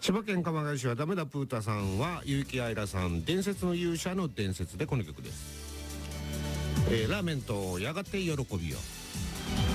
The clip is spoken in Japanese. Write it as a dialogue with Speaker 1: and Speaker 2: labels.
Speaker 1: 千葉県鎌ケ谷市はダメだプータさんは結城愛らさん伝説の勇者の伝説でこの曲です。ラーメンとやがて喜びよ。